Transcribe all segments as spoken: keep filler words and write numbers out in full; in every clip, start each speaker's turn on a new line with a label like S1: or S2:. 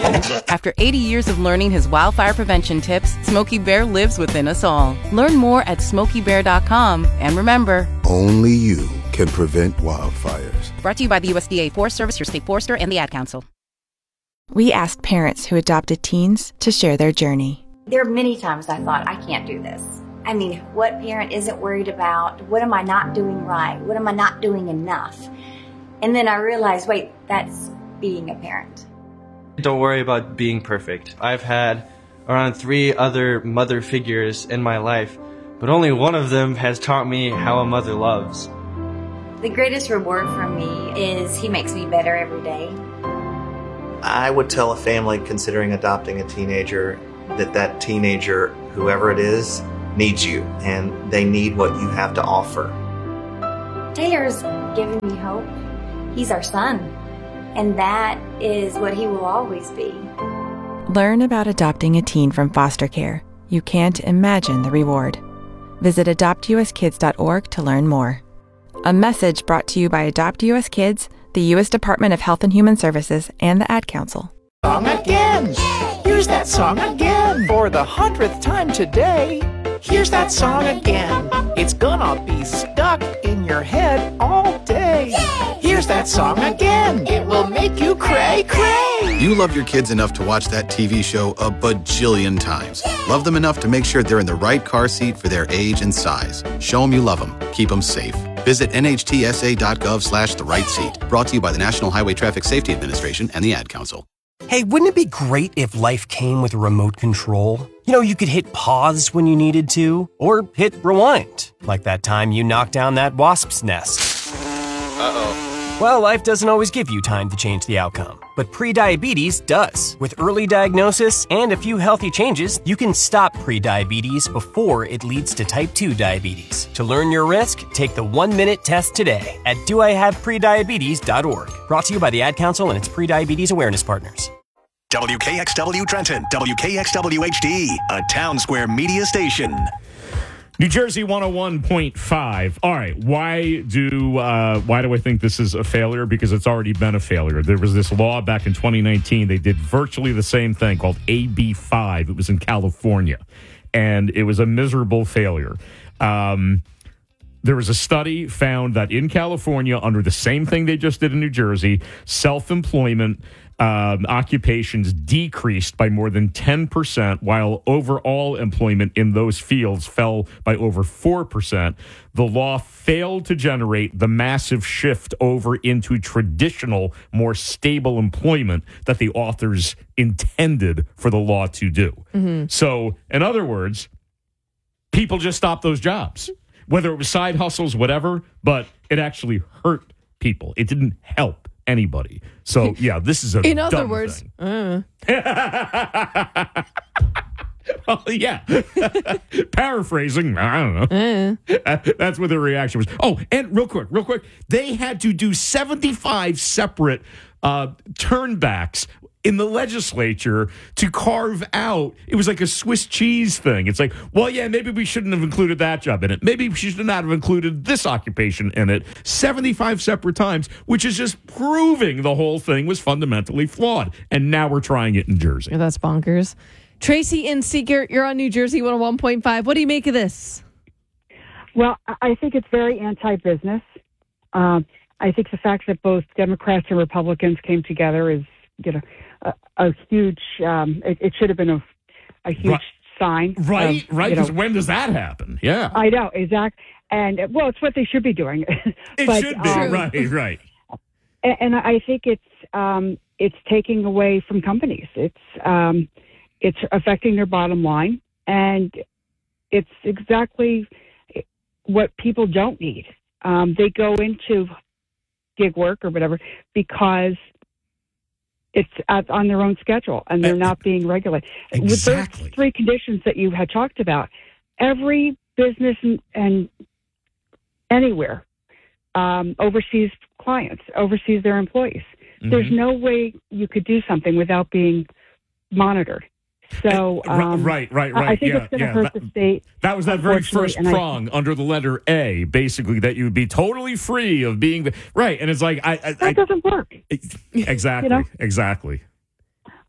S1: After eighty years of learning his wildfire prevention tips, Smokey Bear lives within us all. Learn more at smokey bear dot com. And remember,
S2: only you can prevent wildfires.
S1: Brought to you by the U S D A Forest Service, your state forester, and the Ad Council.
S3: We asked parents who adopted teens to share their journey.
S4: There are many times I thought, I can't do this. I mean, what parent isn't worried about? What am I not doing right? What am I not doing enough? And then I realized, wait, that's being a parent.
S5: Don't worry about being perfect. I've had around three other mother figures in my life, but only one of them has taught me how a mother loves.
S4: The greatest reward for me is he makes me better every day.
S6: I would tell a family considering adopting a teenager that that teenager, whoever it is, needs you, and they need what you have to offer.
S4: Taylor's giving me hope. He's our son, and that is what he will always be.
S3: Learn about adopting a teen from foster care. You can't imagine the reward. Visit adopt u s kids dot org to learn more. A message brought to you by Adopt U S Kids, the U S Department of Health and Human Services, and the Ad Council.
S7: Song again! Here's that song again! For the hundredth time today, here's that song again! It's gonna be stuck in your head all day! Here's that song again! It will make you cray cray!
S8: You love your kids enough to watch that T V show a bajillion times. Love them enough to make sure they're in the right car seat for their age and size. Show them you love them. Keep them safe. Visit N H T S A dot gov slash the right seat. Brought to you by the National Highway Traffic Safety Administration and the Ad Council.
S9: Hey, wouldn't it be great if life came with a remote control? You know, you could hit pause when you needed to, or hit rewind, like that time you knocked down that wasp's nest. Uh-oh. Well, life doesn't always give you time to change the outcome, but prediabetes does. With early diagnosis and a few healthy changes, you can stop prediabetes before it leads to type two diabetes. To learn your risk, take the one-minute test today at do I have prediabetes dot org. Brought to you by the Ad Council and its prediabetes awareness partners.
S10: W K X W Trenton, W K X W H D, a Town Square media station.
S11: New Jersey one oh one point five. All right, why do uh, why do I think this is a failure? Because it's already been a failure. There was this law back in twenty nineteen. They did virtually the same thing called A B five. It was in California, and it was a miserable failure. Um, there was a study found that in California, under the same thing they just did in New Jersey, self-employment Um, occupations decreased by more than ten percent, while overall employment in those fields fell by over four percent. The law failed to generate the massive shift over into traditional, more stable employment that the authors intended for the law to do. Mm-hmm. So, in other words, people just stopped those jobs, whether it was side hustles, whatever, but it actually hurt people. It didn't help anybody. So, yeah, this is a
S12: In other
S11: dumb
S12: words,
S11: thing.
S12: Uh.
S11: Well, yeah. Paraphrasing, I don't know. Uh. That's what the reaction was. Oh, and real quick, real quick, they had to do seventy-five separate uh, turnbacks in the legislature to carve out. It was like a Swiss cheese thing. It's like, well, yeah, maybe we shouldn't have included that job in it. Maybe we should not have included this occupation in it. seventy-five separate times, which is just proving the whole thing was fundamentally flawed. And now we're trying it in Jersey.
S12: Yeah, that's bonkers. Tracy in Seeker, you're on New Jersey one oh one point five. What do you make of this?
S13: Well, I think it's very anti-business. Um, I think the fact that both Democrats and Republicans came together is, you know, a, a huge, um, it, it should have been a, a huge
S11: right.
S13: sign.
S11: Right,
S13: of,
S11: right, because
S13: know,
S11: when does that happen? Yeah.
S13: I know, exactly. And, well, it's what they should be doing.
S11: It
S13: but,
S11: should be,
S13: um,
S11: right, right.
S13: And, and I think it's um, it's taking away from companies. It's um, it's affecting their bottom line, and it's exactly what people don't need. Um, they go into gig work or whatever because it's at, on their own schedule, and they're not being regulated.
S11: Exactly.
S13: With those three conditions that you had talked about, every business and, and anywhere um, oversees clients, oversees their employees. Mm-hmm. There's no way you could do something without being monitored. So, um,
S11: right, right, right.
S13: I think
S11: yeah,
S13: it's going to
S11: yeah.
S13: hurt
S11: that,
S13: the state.
S11: That was that very first
S13: I,
S11: prong under the letter A, basically, that you would be totally free of being the, right. And it's like, I, I
S13: that doesn't work.
S11: Exactly,
S13: you know?
S11: exactly.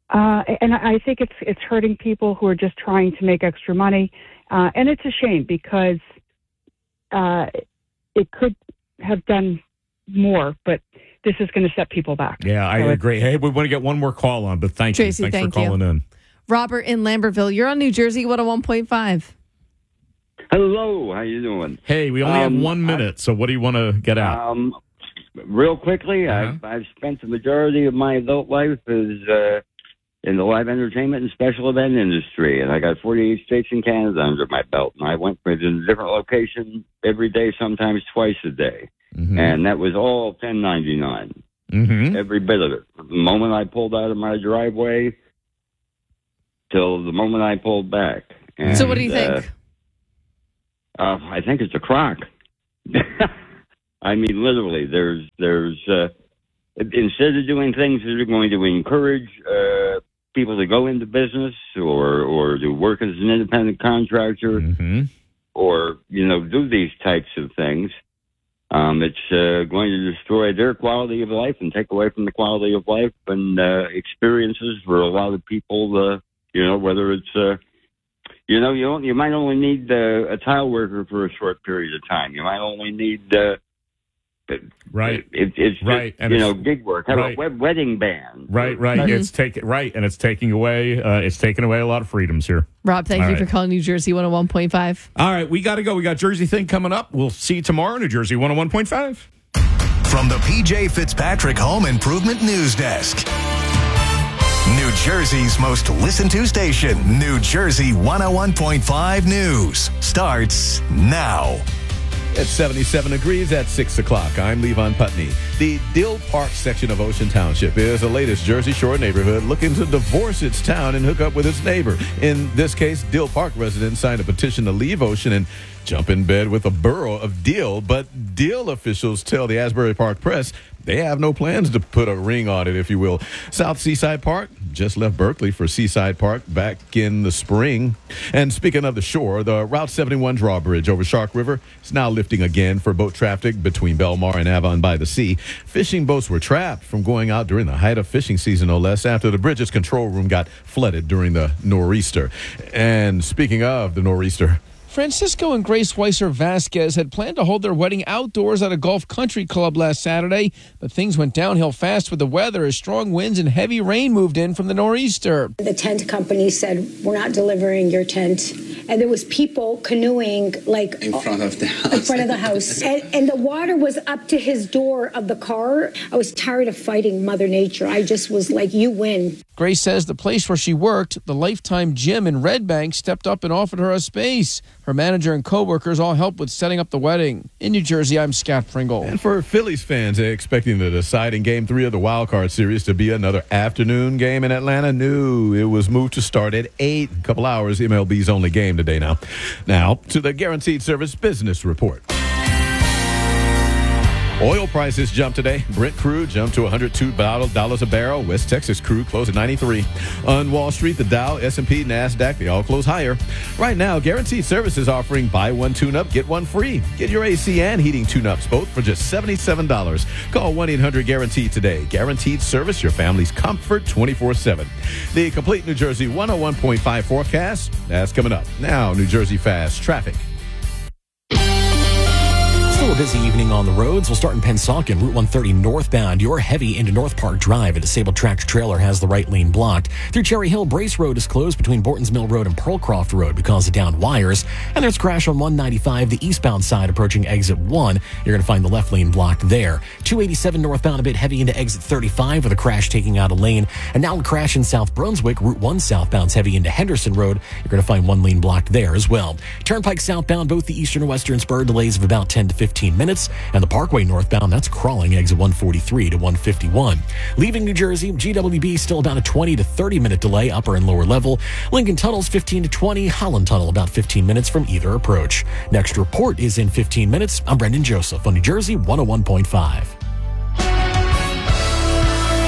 S13: Uh, and I think it's it's hurting people who are just trying to make extra money. Uh, and it's a shame because uh, it could have done more, but this is going to set people back.
S11: Yeah, I
S13: so
S11: agree. Hey, we want to get one more call on, but thank
S12: Tracy,
S11: you. Thanks
S12: thank
S11: for calling
S12: you.
S11: in.
S12: Robert in Lambertville, you're on New Jersey one oh one point five.
S14: Hello, how you doing?
S11: Hey, we only
S14: Um,
S11: have one minute, so what do you want to get out?
S14: Um, real quickly,
S11: Uh-huh.
S14: I've, I've spent the majority of my adult life is uh, in the live entertainment and special event industry, and I got forty-eight states in Canada under my belt, and I went within a different location every day, sometimes twice a day,
S11: Mm-hmm.
S14: and that was all ten ninety-nine,
S11: Mm-hmm.
S14: every bit of it. From the moment I pulled out of my driveway till the moment I pulled back. And,
S12: So what do you
S14: uh,
S12: think?
S14: Uh, I think it's a crock. I mean, literally, there's there's uh, instead of doing things that are going to encourage uh, people to go into business or or to work as an independent contractor
S11: Mm-hmm.
S14: or you know do these types of things, um, it's uh, going to destroy their quality of life and take away from the quality of life and uh, experiences for a lot of people. Uh, you know, whether it's uh, You know, you don't, you might only need uh, a tile worker for a short period of time. You might only need uh,
S11: right.
S14: It, it's just,
S11: Right, and
S14: you
S11: it's-
S14: know gig work. How
S11: right.
S14: about wed- wedding band?
S11: Right, right.
S12: Mm-hmm.
S11: It's taking right, and it's taking away. Uh, it's taking away a lot of freedoms here.
S12: Rob, thank
S11: All
S12: you
S11: right.
S12: for calling New Jersey one oh one point five.
S11: All right, we got to go. We got Jersey Thing coming up. We'll see you tomorrow, New Jersey one oh one point five.
S10: From the P J Fitzpatrick Home Improvement News Desk. New Jersey's most listened to station, New Jersey one oh one point five News, starts now.
S15: It's seventy-seven degrees at six o'clock. I'm Levon Putney. The Dill Park section of Ocean Township is the latest Jersey Shore neighborhood looking to divorce its town and hook up with its neighbor. In this case, Dill Park residents signed a petition to leave Ocean and jump in bed with the borough of Dill. But Dill officials tell the Asbury Park Press they have no plans to put a ring on it, if you will. South Seaside Park just left Berkeley for Seaside Park back in the spring. And speaking of the shore, the Route seventy-one drawbridge over Shark River is now lifting again for boat traffic between Belmar and Avon by the Sea. Fishing boats were trapped from going out during the height of fishing season, no less, after the bridge's control room got flooded during the nor'easter. And speaking of the nor'easter,
S16: Francisco and Grace Weiser Vasquez had planned to hold their wedding outdoors at a Gulf Country Club last Saturday, but things went downhill fast with the weather as strong winds and heavy rain moved in from the nor'easter.
S17: The tent company said, we're not delivering your tent. And there was people canoeing like
S18: in front of the house.
S17: in front of the house. and, and the water was up to his door of the car. I was tired of fighting Mother Nature. I just was like, you win.
S16: Grace says the place where she worked, the Lifetime Gym in Red Bank, stepped up and offered her a space. Her manager and co-workers all helped with setting up the wedding. In New Jersey, I'm Scott Pringle.
S15: and for Phillies fans expecting the deciding Game three of the Wild Card Series to be another afternoon game in Atlanta, no, it was moved to start at eight. A couple hours, M L B's only game today now. Now, to the Guaranteed Service Business Report. Oil prices jumped today. Brent crude jumped to one hundred two dollars a barrel. West Texas crude closed at ninety-three. On Wall Street, the Dow, S and P, NASDAQ, they all close higher. Right now, Guaranteed Service is offering buy one tune-up, get one free. Get your A C and heating tune-ups both for just seventy-seven dollars. Call one eight hundred guaranteed today. Guaranteed Service, your family's comfort twenty-four seven. The complete New Jersey one oh one point five forecast, that's coming up. Now, New Jersey Fast Traffic.
S19: Still a busy evening on the roads. We'll start in Pennsauken, Route one thirty northbound. You're heavy into North Park Drive. A disabled tractor trailer has the right lane blocked. Through Cherry Hill, Brace Road is closed between Borton's Mill Road and Pearlcroft Road because of downed wires. And there's a crash on one ninety-five, the eastbound side approaching exit one. You're going to find the left lane blocked there. two eighty-seven northbound a bit heavy into exit thirty-five with a crash taking out a lane. And now a crash in South Brunswick, Route one southbound's heavy into Henderson Road. You're going to find one lane blocked there as well. Turnpike southbound, both the eastern and western spur delays of about ten to fifteen minutes. And the Parkway northbound, that's crawling exit one forty-three to one fifty-one. Leaving New Jersey, G W B still about a twenty to thirty minute delay, upper and lower level. Lincoln Tunnel's fifteen to twenty. Holland Tunnel about fifteen minutes from either approach. Next report is in fifteen minutes. I'm Brendan Joseph on New Jersey one oh one point five.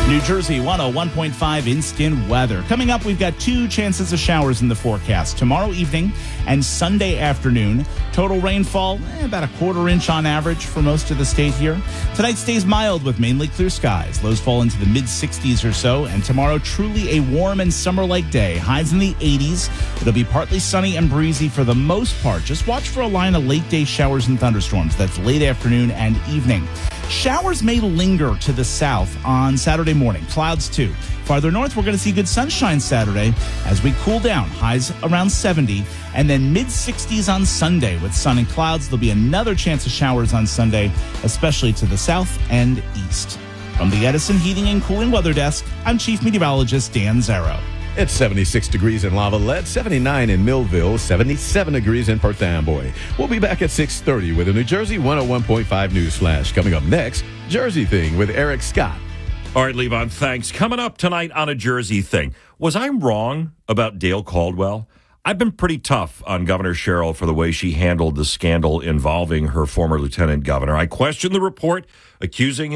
S18: New Jersey one oh one point five instant weather. Coming up, we've got two chances of showers in the forecast. Tomorrow evening and Sunday afternoon. Total rainfall, eh, about a quarter inch on average for most of the state here. Tonight stays mild with mainly clear skies. Lows fall into the mid sixties or so. And tomorrow, truly a warm and summer-like day. Highs in the eighties. It'll be partly sunny and breezy for the most part. Just watch for a line of late-day showers and thunderstorms. That's late afternoon and evening. Showers may linger to the south on Saturday morning. Clouds, too. Farther north, we're going to see good sunshine Saturday as we cool down. Highs around seventy, and then mid sixties on Sunday with sun and clouds. There'll be another chance of showers on Sunday, especially to the south and east. From the Edison Heating and Cooling Weather Desk, I'm Chief Meteorologist Dan Zarrow.
S15: It's seventy-six degrees in Lavallette, seventy-nine in Millville, seventy-seven degrees in Perth Amboy. We'll be back at six thirty with a New Jersey one oh one point five News Flash. Coming up next, Jersey Thing with Eric Scott.
S20: All right, Levon, thanks. Coming up tonight on A Jersey Thing. Was I wrong about Dale Caldwell? I've been pretty tough on Governor Sherrill for the way she handled the scandal involving her former lieutenant governor. I questioned the report accusing